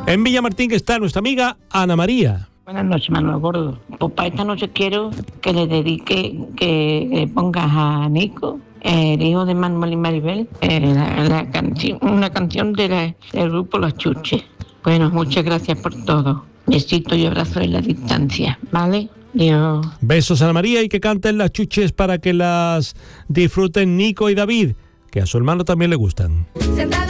En Villamartín está nuestra amiga Ana María. Buenas noches, Manuel Gordo. Pues para esta noche quiero que le dedique, que le pongas a Nico, el hijo de Manuel y Maribel, una canción del grupo Los Chuches. Bueno, muchas gracias por todo. Besito y abrazo en la distancia, ¿vale? Dios. Besos, Ana María, y que canten las Chuches para que las disfruten Nico y David, que a su hermano también le gustan.